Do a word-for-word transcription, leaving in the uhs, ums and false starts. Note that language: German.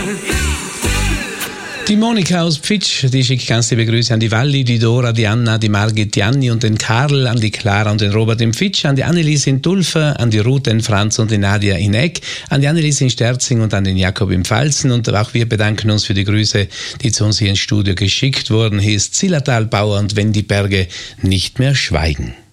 Die Monika aus Pfitsch, die schickt ganz liebe Grüße an die Walli, die Dora, die Anna, die Margit, die Anni und den Karl, an die Clara und den Robert in Pfitsch, an die Anneliese in Dulfer, an die Ruth, den Franz und die Nadia in Eck, an die Anneliese in Sterzing und an den Jakob in Pfalzen. Und auch wir bedanken uns für die Grüße, die zu uns hier ins Studio geschickt wurden. Hier ist Zillertal, Bauer und wenn die Berge nicht mehr schweigen.